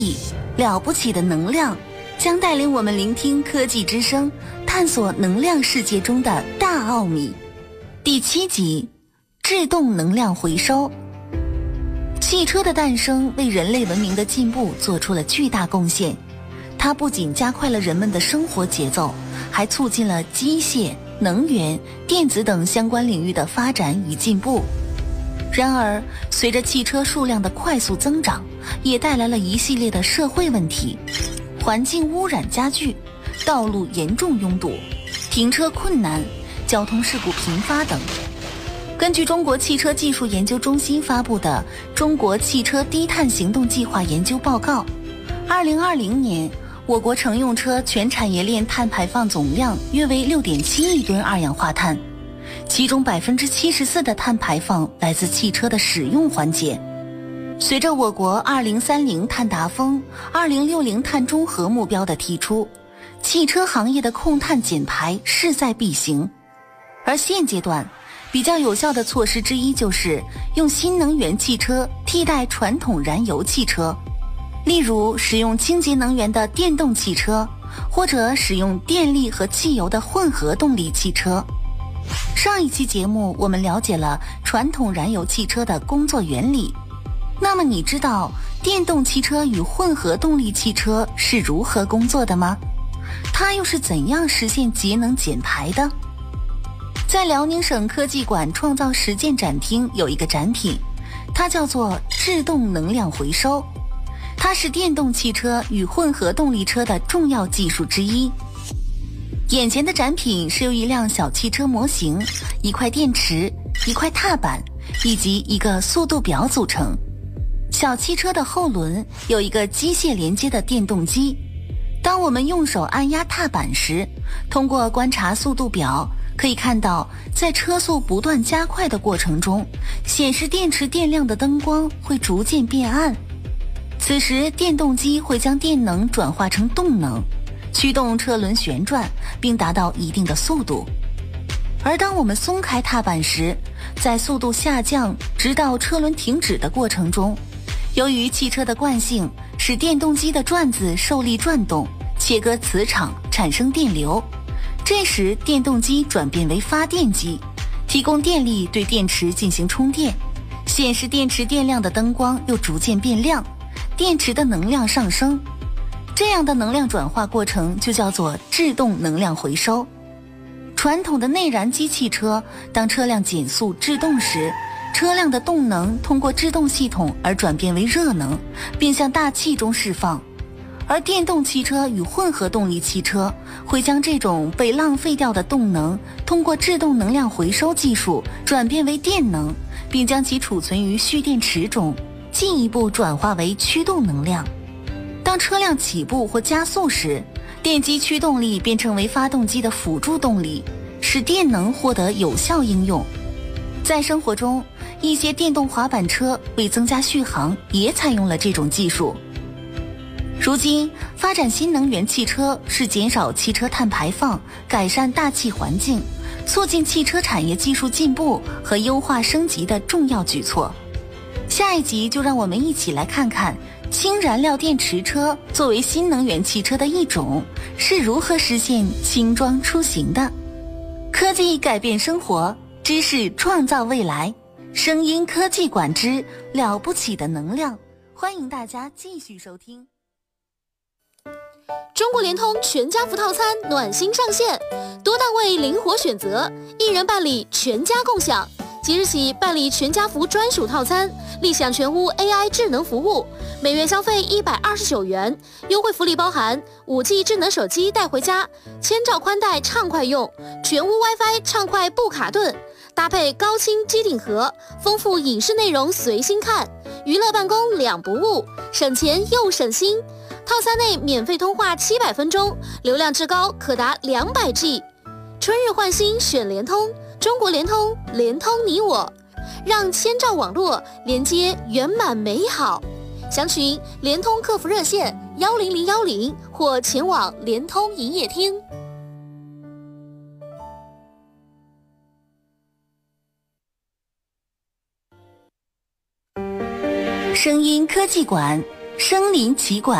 了不起的能量将带领我们聆听科技之声，探索能量世界中的大奥秘。第7集，制动能量回收。汽车的诞生为人类文明的进步做出了巨大贡献，它不仅加快了人们的生活节奏，还促进了机械、能源、电子等相关领域的发展与进步。然而，随着汽车数量的快速增长，也带来了一系列的社会问题，环境污染加剧，道路严重拥堵，停车困难，交通事故频发等。根据中国汽车技术研究中心发布的《中国汽车低碳行动计划研究报告》，2020年，我国乘用车全产业链碳排放总量约为6.7亿吨二氧化碳，其中74%的碳排放来自汽车的使用环节。随着我国2030碳达峰、2060碳中和目标的提出，汽车行业的控碳减排势在必行。而现阶段，比较有效的措施之一就是用新能源汽车替代传统燃油汽车，例如使用清洁能源的电动汽车，或者使用电力和汽油的混合动力汽车。上一期节目我们了解了传统燃油汽车的工作原理，那么你知道电动汽车与混合动力汽车是如何工作的吗？它又是怎样实现节能减排的？在辽宁省科技馆创造实践展厅有一个展品，它叫做制动能量回收，它是电动汽车与混合动力车的重要技术之一。眼前的展品是由一辆小汽车模型、一块电池、一块踏板以及一个速度表组成。小汽车的后轮有一个机械连接的电动机，当我们用手按压踏板时，通过观察速度表可以看到，在车速不断加快的过程中，显示电池电量的灯光会逐渐变暗。此时电动机会将电能转化成动能，驱动车轮旋转，并达到一定的速度。而当我们松开踏板时，在速度下降直到车轮停止的过程中，由于汽车的惯性使电动机的转子受力转动，切割磁场，产生电流。这时电动机转变为发电机，提供电力对电池进行充电，显示电池电量的灯光又逐渐变亮，电池的能量上升。这样的能量转化过程就叫做制动能量回收。传统的内燃机汽车，当车辆减速制动时，车辆的动能通过制动系统而转变为热能，并向大气中释放。而电动汽车与混合动力汽车会将这种被浪费掉的动能通过制动能量回收技术转变为电能，并将其储存于蓄电池中，进一步转化为驱动能量。当车辆起步或加速时，电机驱动力变成为发动机的辅助动力，使电能获得有效应用。在生活中，一些电动滑板车为增加续航也采用了这种技术。如今，发展新能源汽车是减少汽车碳排放、改善大气环境、促进汽车产业技术进步和优化升级的重要举措。下一集就让我们一起来看看氢燃料电池车作为新能源汽车的一种，是如何实现轻装出行的。科技改变生活，知识创造未来。声音科技馆之了不起的能量，欢迎大家继续收听。 中国联通全家福套餐暖心上线，多档位灵活选择，一人办理全家共享。即日起办理全家福专属套餐，立享全屋 AI 智能服务，每月消费129元，优惠福利包含 5G 智能手机带回家，千兆宽带畅快用，全屋 WiFi 畅快不卡顿，搭配高清机顶盒，丰富影视内容随心看，娱乐办公两不误，省钱又省心。套餐内免费通话700分钟，流量至高可达200G。春日换新选联通，中国联通，联通你我，让千兆网络连接圆满美好。详询联通客服热线10010或前往联通营业厅。 声音科技馆， 身临其馆。